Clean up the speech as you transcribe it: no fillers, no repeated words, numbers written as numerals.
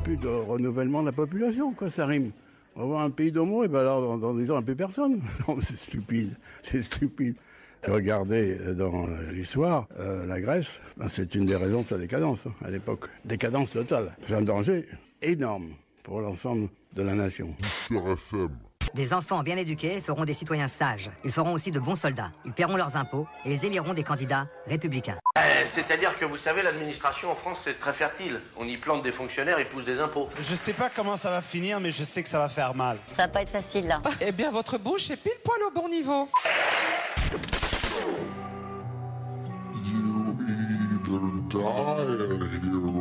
plus de renouvellement de la population, quoi, ça rime. On va avoir un pays d'homo, et ben alors, dans 10 ans, plus personne. Non, c'est stupide. Regardez dans l'histoire, la Grèce, c'est une des raisons de sa décadence, à l'époque. Décadence totale. C'est un danger énorme pour l'ensemble de la nation. Des enfants bien éduqués feront des citoyens sages. Ils feront aussi de bons soldats. Ils paieront leurs impôts et ils éliront des candidats républicains. C'est-à-dire que vous savez, l'administration en France, c'est très fertile. On y plante des fonctionnaires, ils poussent des impôts. Je sais pas comment ça va finir, mais je sais que ça va faire mal. Ça va pas être facile, là. Eh bien, votre bouche est pile poil au bon niveau. You either die a hero